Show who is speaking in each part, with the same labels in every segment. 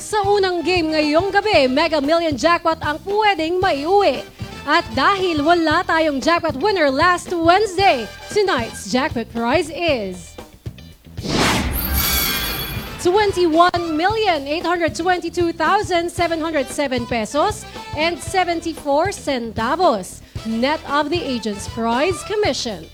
Speaker 1: Sa unang game ngayong gabi, Mega Million Jackpot ang pwedeng maiuwi. At dahil wala tayong jackpot winner last Wednesday, tonight's jackpot prize is 21,822,707 pesos and 74 centavos, net of the agent's prize commission.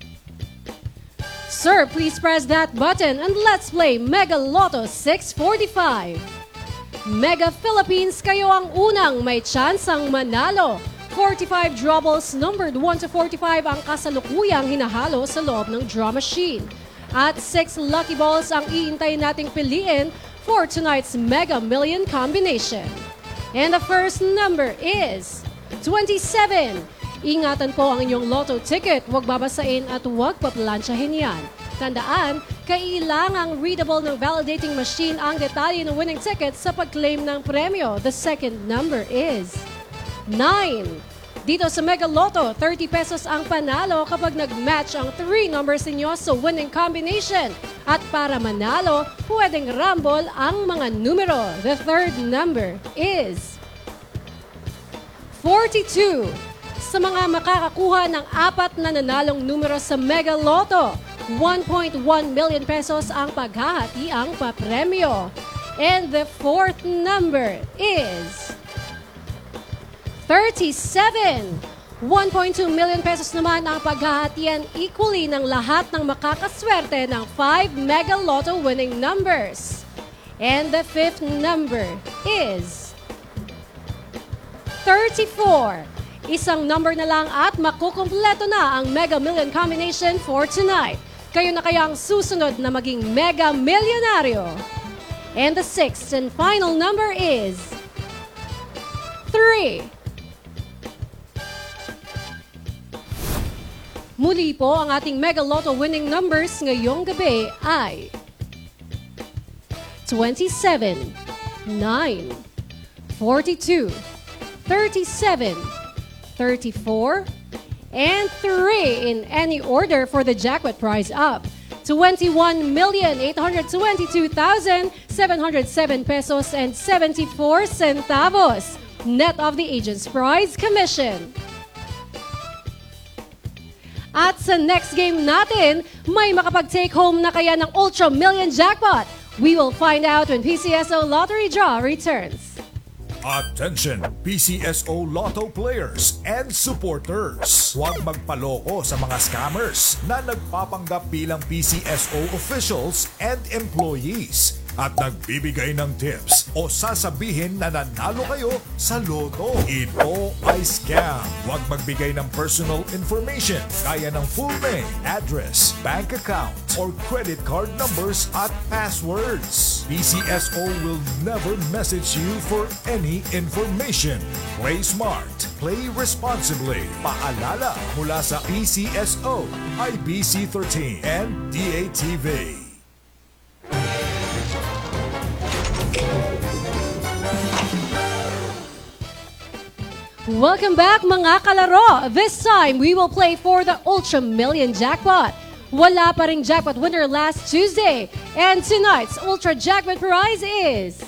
Speaker 1: Sir, please press that button and let's play Mega Lotto 645. Mega Philippines, kayo ang unang may tsansang manalo. 45 draw balls numbered 1 to 45 ang kasalukuyang hinahalo sa loob ng draw machine. At 6 lucky balls ang iintay nating piliin for tonight's Mega Million combination. And the first number is 27. Ingatan po ang inyong lotto ticket. Huwag babasain at huwag paplansyahin yan. Tandaan, kailangang readable ng validating machine ang detalye ng winning ticket sa pag-claim ng premyo. The second number is 9. Dito sa Mega Lotto, 30 pesos ang panalo kapag nag-match ang 3 numbers ninyo sa winning combination. At para manalo, pwedeng rumble ang mga numero. The third number is 42. Sa mga makakakuha ng 4 na nanalong numero sa Mega Lotto, 1.1 million pesos ang paghahatiang papremyo. And the fourth number is 37. 1.2 million pesos naman ang paghahatian equally ng lahat ng makakaswerte ng 5 Mega Lotto winning numbers. And the fifth number is 34. Isang number na lang at makukumpleto na ang Mega Million combination for tonight. Kayo na kaya ang susunod na maging Mega Milyonaryo. And the sixth and final number is 3. Muli po, ang ating Mega Lotto winning numbers ngayong gabi ay 27, 9, 42, 37, 34, and 3 in any order for the jackpot prize up. 21,822,707 pesos and 74 centavos, net of the agent's prize commission. At sa next game natin, may makapag-take home na kaya ng Ultra Million Jackpot? We will find out when PCSO Lottery Draw returns.
Speaker 2: Attention, PCSO Lotto players and supporters. Huwag magpaloko sa mga scammers na nagpapanggap bilang PCSO officials and employees at nagbibigay ng tips o sasabihin na nanalo kayo sa loto. Ito ay scam. Huwag magbigay ng personal information gaya ng full name, address, bank account, or credit card numbers at passwords. PCSO will never message you for any information. Play smart, play responsibly. Paalala mula sa PCSO, IBC13, and DATV.
Speaker 1: Welcome back mga kalaro! This time, we will play for the Ultra Million Jackpot. Wala pa ring jackpot winner last Tuesday. And tonight's Ultra Jackpot prize is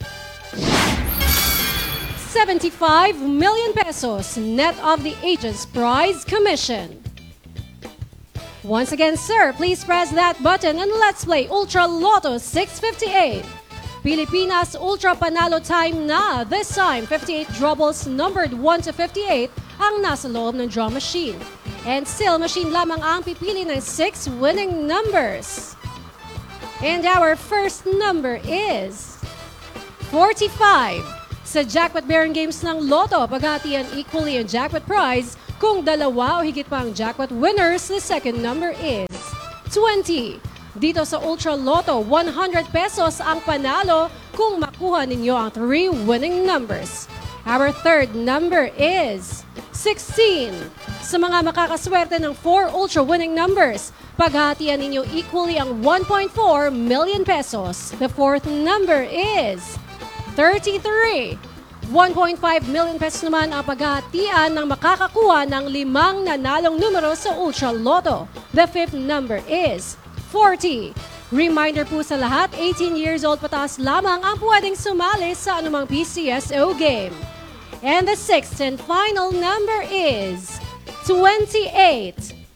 Speaker 1: 75 million pesos, net of the agent's prize commission. Once again, sir, please press that button and let's play Ultra Lotto 658. Pilipinas Ultra Panalo time na. This time, 58 draw balls numbered 1 to 58 ang nasa loob ng draw machine. And still, machine lamang ang pipili ng 6 winning numbers. And our first number is 45. Sa jackpot-bearing games ng Lotto, paghatian equally ang jackpot prize. Kung dalawa o higit pa ang jackpot winners, the second number is 20. Dito sa Ultra Lotto, 100 pesos ang panalo kung makuha ninyo ang 3 winning numbers. Our third number is 16. Sa mga makakaswerte ng 4 Ultra winning numbers, paghatian ninyo equally ang 1.4 million pesos. The fourth number is 33. 1.5 million pesos naman ang paghahatian ng makakakuha ng 5 nanalong numero sa Ultra Lotto. The fifth number is 40. Reminder po sa lahat, 18 years old pataas lamang ang pwedeng sumali sa anumang PCSO game. And the sixth and final number is 28.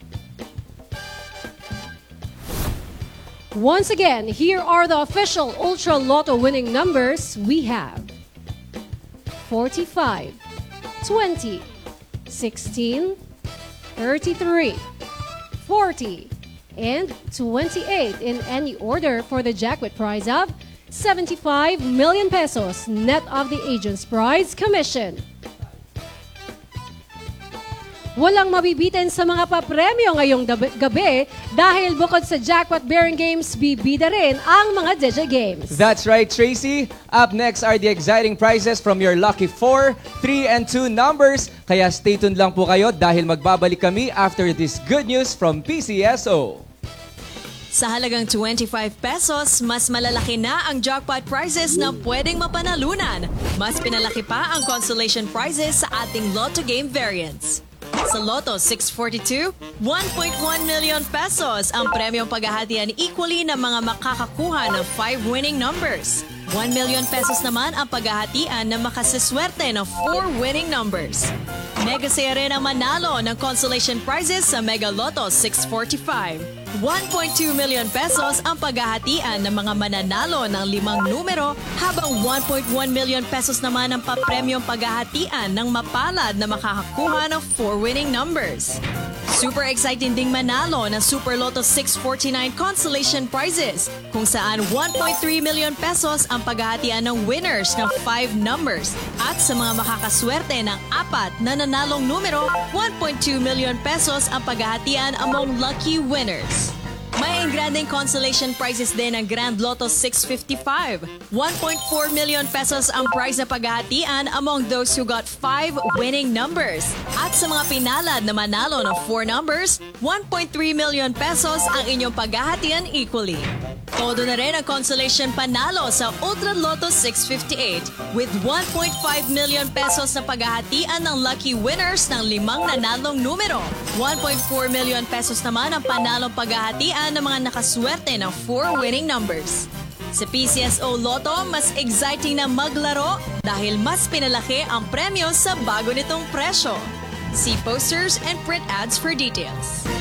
Speaker 1: Once again, here are the official Ultra Lotto winning numbers we have. 45, 20, 16, 33, 40, and 28 in any order for the jackpot prize of 75 million pesos net of the agent's prize commission. Walang mabibitin sa mga papremyo ngayong gabi dahil bukod sa jackpot-bearing games, bibida rin ang mga DJ games.
Speaker 3: That's right, Tracy. Up next are the exciting prizes from your lucky 4, 3, and 2 numbers. Kaya stay tuned lang po kayo dahil magbabalik kami after this good news from PCSO.
Speaker 4: Sa halagang 25 pesos, mas malalaki na ang jackpot prizes na pwedeng mapanalunan. Mas pinalaki pa ang consolation prizes sa ating Lotto game variants. Sa Lotto 642, 1.1 million pesos ang premyong paghahatian equally ng mga makakakuha ng 5 winning numbers. 1 million pesos naman ang paghahatian na makasiswerte ng 4 winning numbers. Mega saya rin ang manalo ng consolation prizes sa Mega Lotto 645. 1.2 million pesos ang paghahatian ng mga mananalo ng 5 numero habang 1.1 million pesos naman ang papremyong paghahatian ng mapalad na makakakuha ng 4 winning numbers. Super exciting ding manalo ng Super Lotto 649 consolation prizes kung saan 1.3 million pesos ang paghahatian ng winners ng 5 numbers at sa mga makakaswerte ng 4 na nanalong numero, 1.2 million pesos ang paghahatian among lucky winners. May engranding consolation prizes din ang Grand Lotto 655. 1.4 million pesos ang prize na paghahatian among those who got 5 winning numbers. At sa mga pinalad na manalo ng 4 numbers, 1.3 million pesos ang inyong paghahatian equally. Todo na rin ang consolation panalo sa Ultra Lotto 658 with 1.5 million pesos na paghahatian ng lucky winners ng 5 nanalong numero. 1.4 million pesos naman ang panalong paghahatian ng mga nakaswerte ng 4 winning numbers. Sa PCSO Lotto, mas exciting na maglaro dahil mas pinalaki ang premyo sa bago nitong presyo. See posters and print ads for details.